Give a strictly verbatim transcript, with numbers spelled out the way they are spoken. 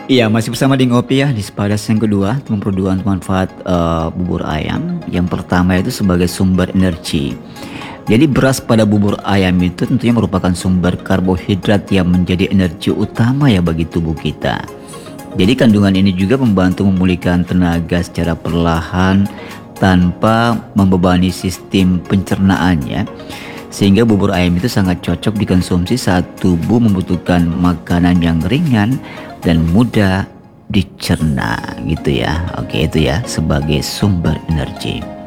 Iya, masih bersama di Ngopi ya, di Sepadas yang kedua, teman perduaan manfaat eh, bubur ayam. Yang pertama itu sebagai sumber energi. Jadi beras pada bubur ayam itu tentunya merupakan sumber karbohidrat yang menjadi energi utama ya bagi tubuh kita. Jadi kandungan ini juga membantu memulihkan tenaga secara perlahan tanpa membebani sistem pencernaan ya. Sehingga bubur ayam itu sangat cocok dikonsumsi saat tubuh membutuhkan makanan yang ringan dan mudah dicerna gitu ya. Oke, itu ya sebagai sumber energi.